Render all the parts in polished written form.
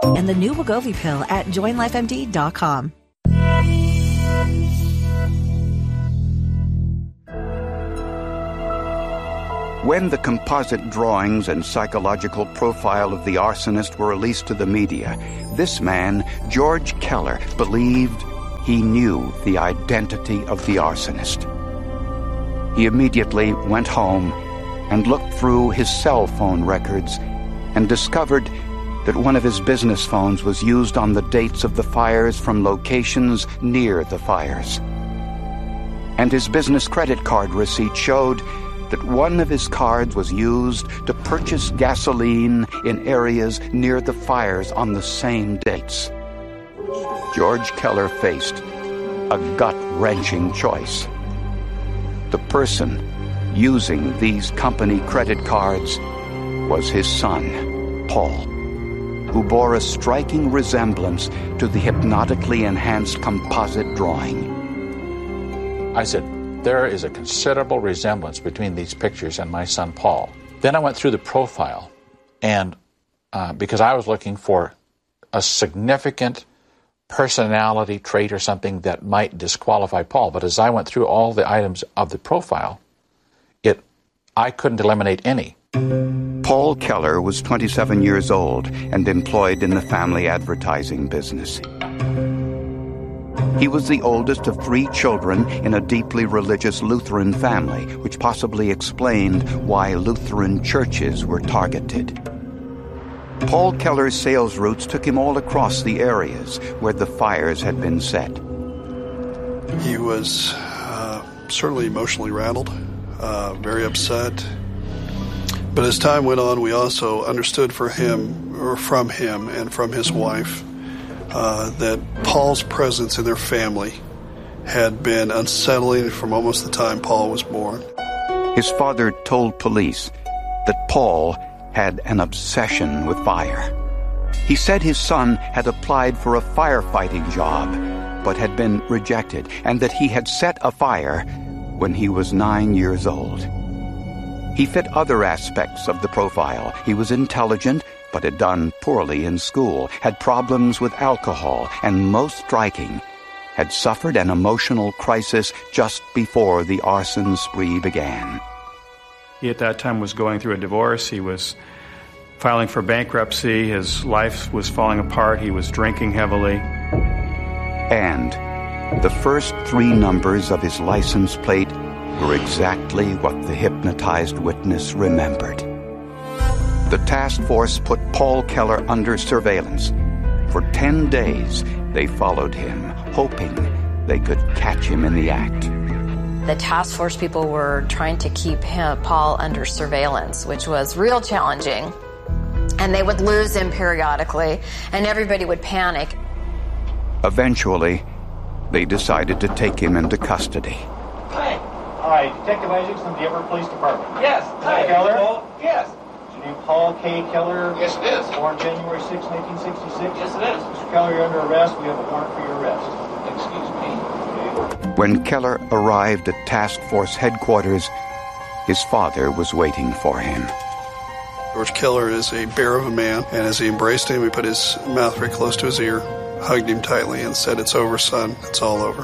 and the new Wegovy pill at joinlifemd.com. When the composite drawings and psychological profile of the arsonist were released to the media, this man, George Keller, believed he knew the identity of the arsonist. He immediately went home and looked through his cell phone records and discovered that one of his business phones was used on the dates of the fires from locations near the fires. And his business credit card receipt showed that one of his cards was used to purchase gasoline in areas near the fires on the same dates. George Keller faced a gut-wrenching choice. The person using these company credit cards was his son, Paul, who bore a striking resemblance to the hypnotically enhanced composite drawing. I said, there is a considerable resemblance between these pictures and my son Paul. Then I went through the profile, and because I was looking for a significant personality trait or something that might disqualify Paul. But as I went through all the items of the profile, I couldn't eliminate any. Paul Keller was 27 years old and employed in the family advertising business. He was the oldest of 3 children in a deeply religious Lutheran family, which possibly explained why Lutheran churches were targeted. Paul Keller's sales routes took him all across the areas where the fires had been set. He was certainly emotionally rattled, very upset. But as time went on, we also understood from him and from his wife that Paul's presence in their family had been unsettling from almost the time Paul was born. His father told police that Paul had an obsession with fire. He said his son had applied for a firefighting job, but had been rejected, and that he had set a fire when he was 9 years old. He fit other aspects of the profile. He was intelligent, but had done poorly in school, had problems with alcohol, and most striking, had suffered an emotional crisis just before the arson spree began. He at that time was going through a divorce. He was filing for bankruptcy. His life was falling apart. He was drinking heavily. And the first 3 numbers of his license plate were exactly what the hypnotized witness remembered. The task force put Paul Keller under surveillance. For 10 days, they followed him, hoping they could catch him in the act. The task force people were trying to keep Paul under surveillance, which was real challenging. And they would lose him periodically, and everybody would panic. Eventually, they decided to take him into custody. Hi. Hi, Detective Isaacs from the Everett Police Department. Yes. Hi, Keller? Paul? Yes. Is your name Paul K. Keller? Yes, it is. Born January 6, 1966? Yes, it is. Mr. Keller, you're under arrest. We have a warrant for your arrest. Excuse me. When Keller arrived at task force headquarters, his father was waiting for him. George Keller is a bear of a man, and as he embraced him, he put his mouth very close to his ear, hugged him tightly, and said, "It's over, son. It's all over."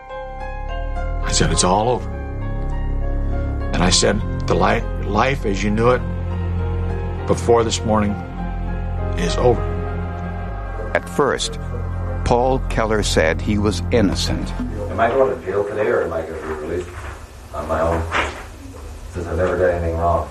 I said, it's all over. And I said, the life as you knew it before this morning is over. At first, Paul Keller said he was innocent. Am I going to jail today, or am I going to be released on my own, since I've never done anything wrong?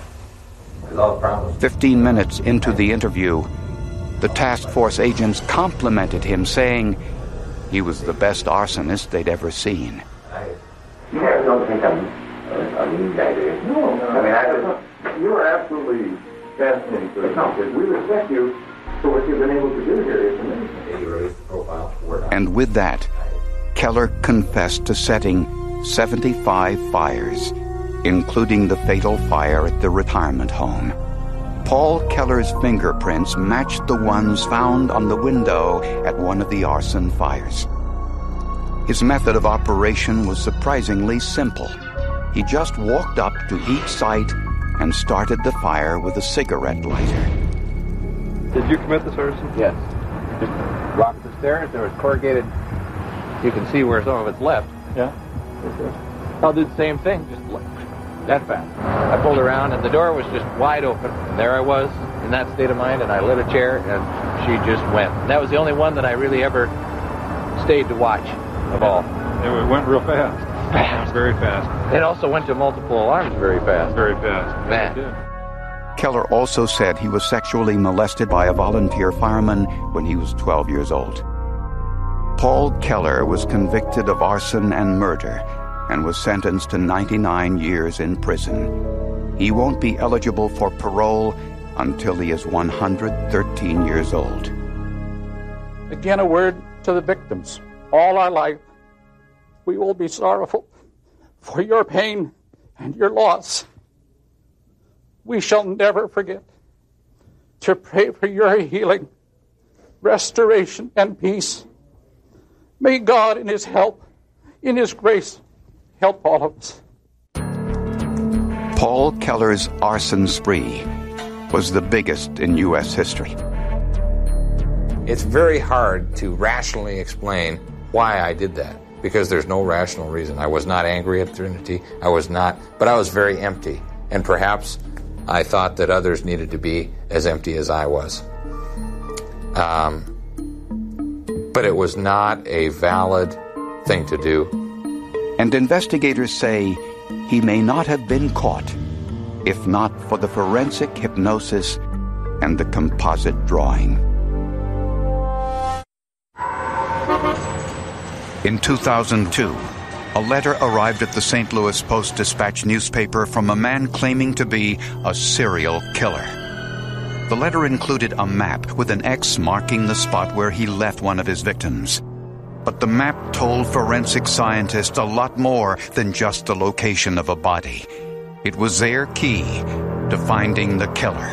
15 minutes into the interview, the task force agents complimented him, saying he was the best arsonist they'd ever seen. You guys don't think I'm a mean guy, do you? No. I mean, you are absolutely fascinating to us. We respect you for what you've been able to do here. It's amazing. You released the profile. And with that, Keller confessed to setting 75 fires, including the fatal fire at the retirement home. Paul Keller's fingerprints matched the ones found on the window at one of the arson fires. His method of operation was surprisingly simple. He just walked up to each site and started the fire with a cigarette lighter. Did you commit this arson? Yes. Just walk up the stairs. There was corrugated. You can see where some of it's left. Yeah. I'll do the same thing, just that fast. I pulled around, and the door was just wide open. And there I was in that state of mind, and I lit a chair, and she just went. And that was the only one that I really ever stayed to watch of all. It went real fast. Fast. Very fast. It also went to multiple alarms very fast. Very fast. Man. Keller also said he was sexually molested by a volunteer fireman when he was 12 years old. Paul Keller was convicted of arson and murder and was sentenced to 99 years in prison. He won't be eligible for parole until he is 113 years old. Again, a word to the victims. All our life, we will be sorrowful for your pain and your loss. We shall never forget to pray for your healing, restoration, and peace. May God, in His help, in His grace, help all of us. Paul Keller's arson spree was the biggest in U.S. history. It's very hard to rationally explain why I did that, because there's no rational reason. I was not angry at Trinity. But I was very empty. And perhaps I thought that others needed to be as empty as I was. But it was not a valid thing to do. And investigators say he may not have been caught if not for the forensic hypnosis and the composite drawing. In 2002, a letter arrived at the St. Louis Post-Dispatch newspaper from a man claiming to be a serial killer. The letter included a map with an X marking the spot where he left one of his victims. But the map told forensic scientists a lot more than just the location of a body. It was their key to finding the killer.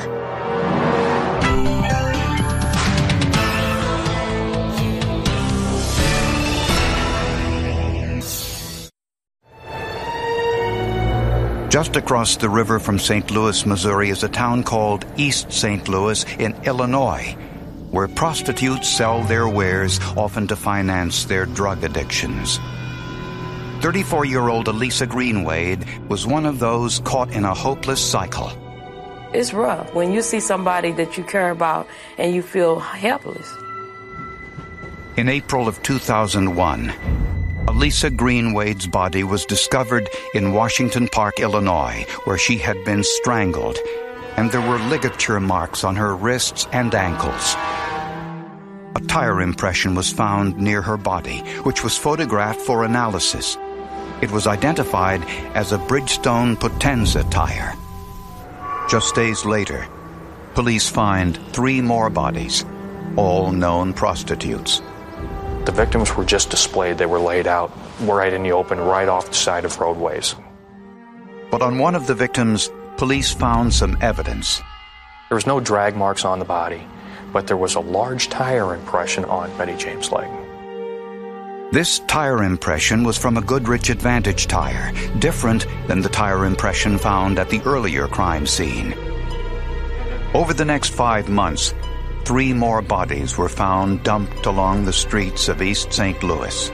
Just across the river from St. Louis, Missouri, is a town called East St. Louis in Illinois, where prostitutes sell their wares, often to finance their drug addictions. 34-year-old Elisa Greenwade was one of those caught in a hopeless cycle. It's rough when you see somebody that you care about and you feel helpless. In April of 2001, Elisa Greenwade's body was discovered in Washington Park, Illinois, where she had been strangled, and there were ligature marks on her wrists and ankles. A tire impression was found near her body, which was photographed for analysis. It was identified as a Bridgestone Potenza tire. Just days later, police find 3 more bodies, all known prostitutes. The victims were just displayed. They were laid out right in the open, right off the side of roadways. But on one of the victims, police found some evidence. There was no drag marks on the body, but there was a large tire impression on Betty James' leg. This tire impression was from a Goodrich Advantage tire, different than the tire impression found at the earlier crime scene. Over the next 5 months, 3 more bodies were found dumped along the streets of East St. Louis.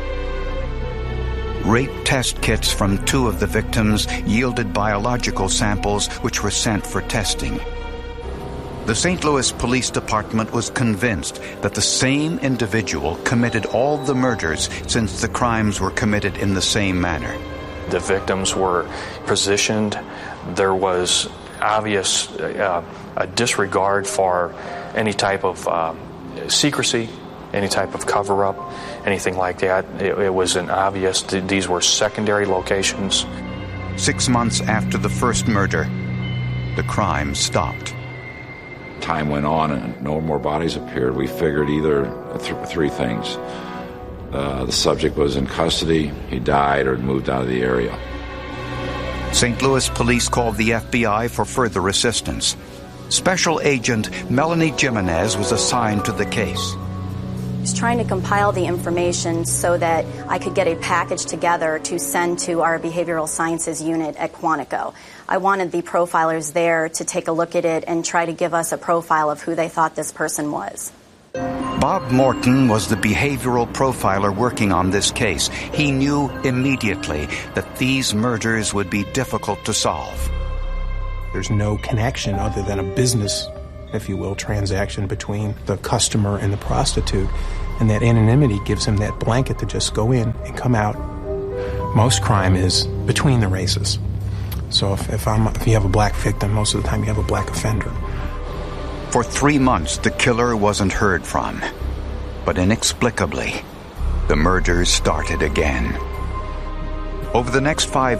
Rape test kits from 2 of the victims yielded biological samples which were sent for testing. The St. Louis Police Department was convinced that the same individual committed all the murders since the crimes were committed in the same manner. The victims were positioned. There was obvious a disregard for any type of secrecy, any type of cover-up, anything like that. It was an obvious that these were secondary locations. 6 months after the first murder, the crime stopped. Time went on and no more bodies appeared. We figured either 3 things. The subject was in custody, he died, or moved out of the area. St. Louis police called the FBI for further assistance. Special Agent Melanie Jimenez was assigned to the case. I was trying to compile the information so that I could get a package together to send to our behavioral sciences unit at Quantico. I wanted the profilers there to take a look at it and try to give us a profile of who they thought this person was. Bob Morton was the behavioral profiler working on this case. He knew immediately that these murders would be difficult to solve. There's no connection other than a business, if you will, transaction between the customer and the prostitute. And that anonymity gives him that blanket to just go in and come out. Most crime is between the races. So if you have a black victim, most of the time you have a black offender. For 3 months, the killer wasn't heard from. But inexplicably, the murders started again. Over the next 5